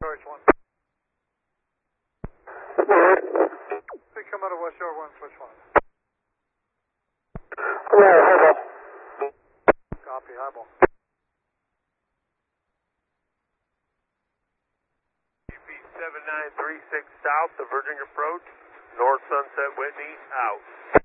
Choice 1. They come out of West Shore 1, switch 1. Copy, highball. UP 7936 south, the Virginia approach, North Sunset Whitney, out.